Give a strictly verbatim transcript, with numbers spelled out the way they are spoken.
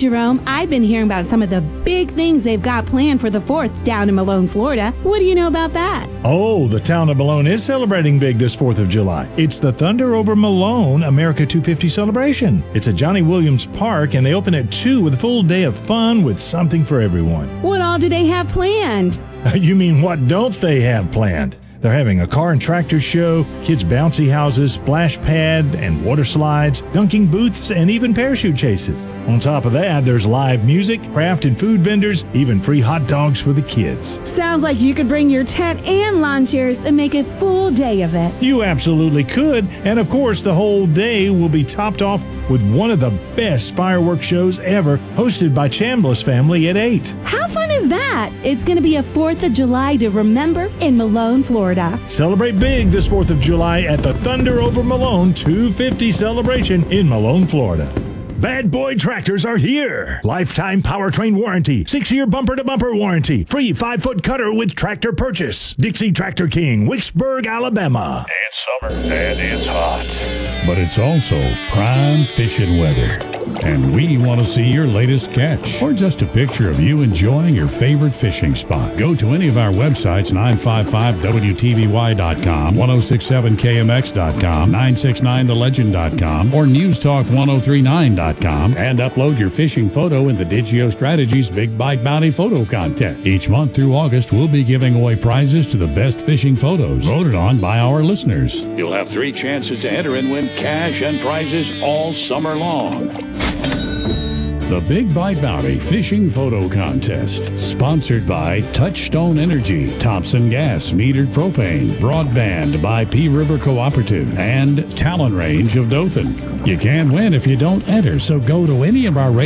Jerome, I've been hearing about some of the big things they've got planned for the fourth down in Malone, Florida. What do you know about that? Oh, the town of Malone is celebrating big this fourth of July. It's the Thunder Over Malone America two fifty celebration. It's at Johnny Williams Park, and they open at two with a full day of fun with something for everyone. What all do they have planned? You mean what don't they have planned? They're having a car and tractor show, kids' bouncy houses, splash pad and water slides, dunking booths, and even parachute chases. On top of that, there's live music, craft and food vendors, even free hot dogs for the kids. Sounds like you could bring your tent and lawn chairs and make a full day of it. You absolutely could, and of course the whole day will be topped off with one of the best fireworks shows ever, hosted by Chambliss family at eight. How fun is that? It's going to be a fourth of July to remember in Malone, Florida. Celebrate big this fourth of July at the Thunder Over Malone two fifty celebration in Malone, Florida. Bad Boy Tractors are here. Lifetime powertrain warranty, six-year bumper-to-bumper warranty, free five-foot cutter with tractor purchase. Dixie Tractor King, Wicksburg, Alabama. It's summer and it's hot. But it's also prime fishing weather. And we want to see your latest catch or just a picture of you enjoying your favorite fishing spot. Go to any of our websites, nine five five W T V Y dot com, ten sixty-seven K M X dot com, nine sixty-nine the legend dot com, or News Talk ten thirty-nine dot com, and upload your fishing photo in the Digio Strategies Big Bite Bounty Photo Contest. Each month through August, we'll be giving away prizes to the best fishing photos voted on by our listeners. You'll have three chances to enter and win cash and prizes all summer long. The Big Bite Bounty Fishing Photo Contest, sponsored by Touchstone Energy, Thompson Gas Metered Propane, Broadband by P River Cooperative, and Talon Range of Dothan. You can't win if you don't enter, so go to any of our